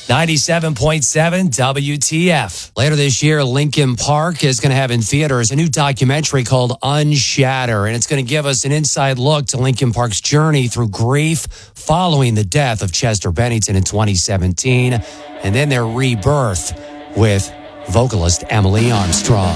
97.7 WTF. Later this year, Linkin Park is going to have in theaters a new documentary called Unshatter, and it's going to give us an inside look to Linkin Park's journey through grief following the death of Chester Bennington in 2017, and then their rebirth with vocalist Emily Armstrong.